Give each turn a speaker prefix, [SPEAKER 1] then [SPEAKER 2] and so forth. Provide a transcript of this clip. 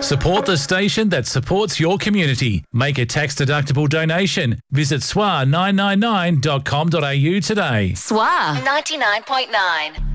[SPEAKER 1] Support the station that supports your community. Make a tax-deductible donation. Visit SWA999.com.au today.
[SPEAKER 2] SWA 99.9.